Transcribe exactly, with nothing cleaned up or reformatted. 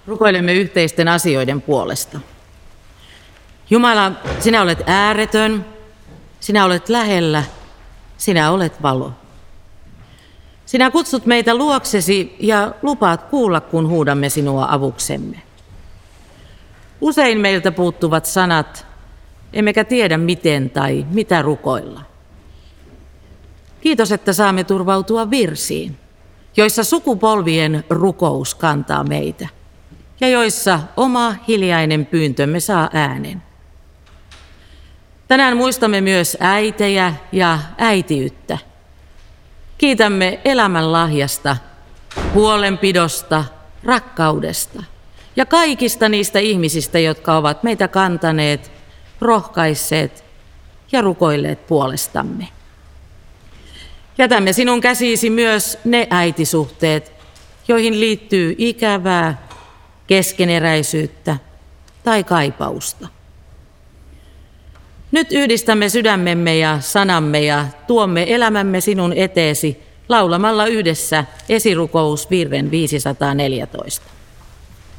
Rukoilemme yhteisten asioiden puolesta. Jumala, sinä olet ääretön, sinä olet lähellä, sinä olet valo. Sinä kutsut meitä luoksesi ja lupaat kuulla, kun huudamme sinua avuksemme. Usein meiltä puuttuvat sanat, emmekä tiedä miten tai mitä rukoilla. Kiitos, että saamme turvautua virsiin, joissa sukupolvien rukous kantaa meitä ja joissa oma hiljainen pyyntömme saa äänen. Tänään muistamme myös äitejä ja äitiyttä. Kiitämme elämän lahjasta, huolenpidosta, rakkaudesta ja kaikista niistä ihmisistä, jotka ovat meitä kantaneet, rohkaisseet ja rukoilleet puolestamme. Jätämme sinun käsiisi myös ne äitisuhteet, joihin liittyy ikävää, keskeneräisyyttä tai kaipausta. Nyt yhdistämme sydämemme ja sanamme ja tuomme elämämme sinun eteesi laulamalla yhdessä esirukousvirren viisisataaneljätoista.